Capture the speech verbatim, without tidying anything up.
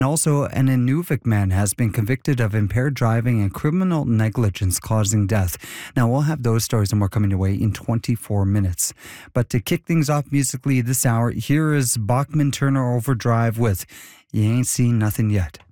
Also, an Inuvik man has been convicted of impaired driving and criminal negligence causing death. Now, we'll have those stories and more coming your way in twenty-four minutes. But to kick things off musically this hour, here is Bachman Turner Overdrive with You Ain't Seen Nothing Yet.